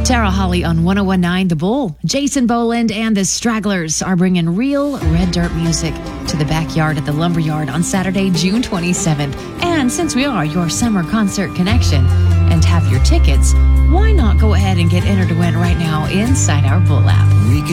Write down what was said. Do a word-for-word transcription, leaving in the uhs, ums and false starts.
Tara Holly on one oh one point nine The Bull. Jason Boland and the Stragglers are bringing real red dirt music to the backyard at the Lumberyard on Saturday, June twenty-seventh. And since we are your summer concert connection and have your tickets, why not go ahead and get entered to win right now inside our Bull app? We can